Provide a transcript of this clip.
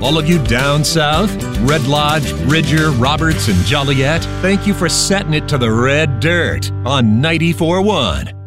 All of you down south, Red Lodge, Bridger, Roberts, and Joliet, thank you for setting it to the red dirt on 94.1.